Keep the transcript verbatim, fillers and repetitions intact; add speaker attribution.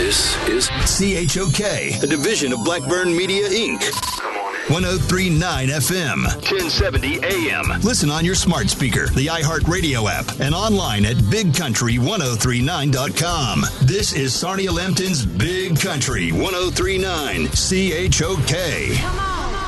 Speaker 1: This is
Speaker 2: C H O K,
Speaker 1: a division of Blackburn Media, Incorporated.
Speaker 2: one oh three point nine F M,
Speaker 1: ten seventy A M.
Speaker 2: Listen on your smart speaker, the iHeartRadio app, and online at big country ten thirty-nine dot com. This is Sarnia Lambton's Big Country ten thirty-nine, C H O K.
Speaker 3: Come on.